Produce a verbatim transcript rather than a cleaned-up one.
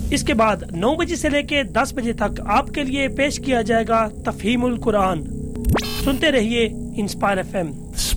इसके बाद नौ बजे से लेकर दस बजे तक आपके लिए पेश किया जाएगा तफहीमुल कुरान। सुनते रहिए इंस्पायर एफ एम।